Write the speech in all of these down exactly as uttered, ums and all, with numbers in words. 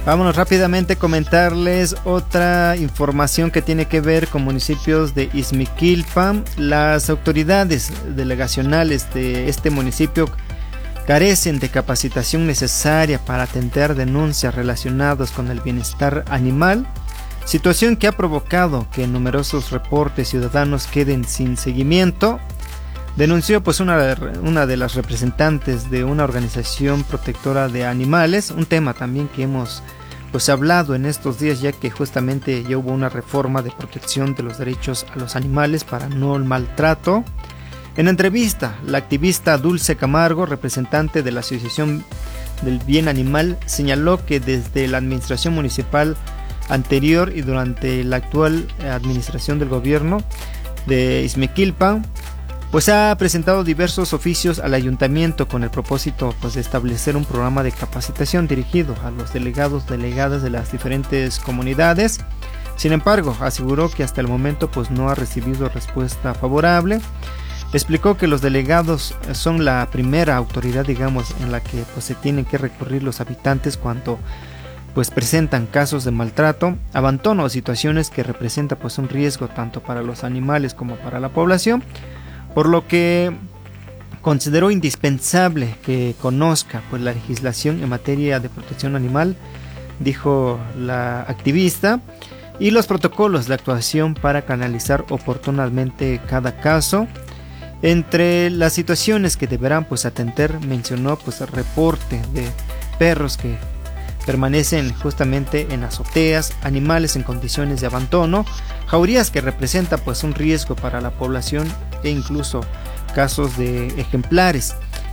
Vámonos rápidamente a comentarles otra información que tiene que ver con municipios de Izmiquilpan. Las autoridades delegacionales de este municipio carecen de capacitación necesaria para atender denuncias relacionadas con el bienestar animal, situación que ha provocado que numerosos reportes ciudadanos queden sin seguimiento. Denunció pues una, una de las representantes de una organización protectora de animales, un tema también que hemos pues hablado en estos días, ya que justamente ya hubo una reforma de protección de los derechos a los animales para no el maltrato. En entrevista, la activista Dulce Camargo, representante de la Asociación del Bien Animal, señaló que desde la administración municipal anterior y durante la actual administración del gobierno de Izmiquilpan, pues ha presentado diversos oficios al ayuntamiento con el propósito pues, de establecer un programa de capacitación dirigido a los delegados, delegadas de las diferentes comunidades. Sin embargo, aseguró que hasta el momento pues, no ha recibido respuesta favorable. Explicó que los delegados son la primera autoridad, digamos, en la que pues, se tienen que recurrir los habitantes cuando pues, presentan casos de maltrato, abandono o situaciones que representan pues, un riesgo tanto para los animales como para la población, por lo que consideró indispensable que conozca pues, la legislación en materia de protección animal, dijo la activista, y los protocolos de actuación para canalizar oportunamente cada caso. Entre las situaciones que deberán pues, atender, mencionó pues, el reporte de perros que permanecen justamente en azoteas, animales en condiciones de abandono, jaurías que representan pues un riesgo para la población e incluso casos de ejemplares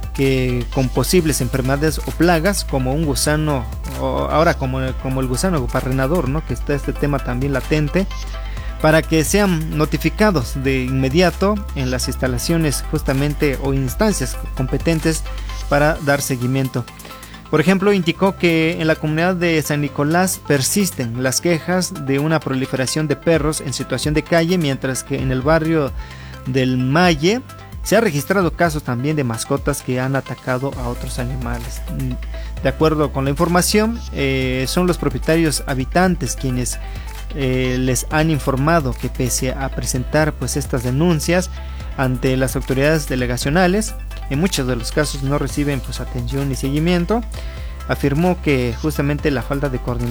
que con posibles enfermedades o plagas como un gusano, o ahora como, como el gusano barrenador, ¿no? Que está este tema también latente, para que sean notificados de inmediato en las instalaciones justamente o instancias competentes para dar seguimiento. Por ejemplo, indicó que en la comunidad de San Nicolás persisten las quejas de una proliferación de perros en situación de calle, mientras que en el barrio del Malle se ha registrado casos también de mascotas que han atacado a otros animales. De acuerdo con la información, eh, son los propietarios habitantes quienes eh, les han informado que pese a presentar pues estas denuncias ante las autoridades delegacionales, en muchos de los casos no reciben pues atención ni seguimiento. Afirmó que justamente la falta de coordinación